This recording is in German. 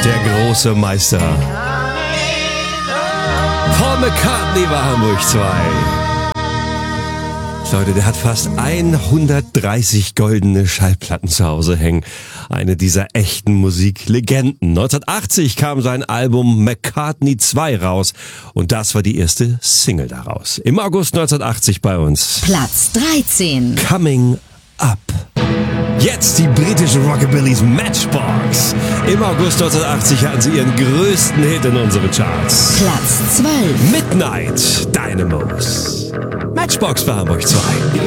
Der große Meister. Paul McCartney war Hamburg 2. Leute, der hat fast 130 goldene Schallplatten zu Hause hängen. Eine dieser echten Musiklegenden. 1980 kam sein Album McCartney 2 raus. Und das war die erste Single daraus. Im August 1980 bei uns. Platz 13. Coming Up. Jetzt die britische Rockabillys Matchbox. Im August 1980 hatten sie ihren größten Hit in unseren Charts. Platz 12. Midnight Dynamos. Matchbox für Hamburg 2.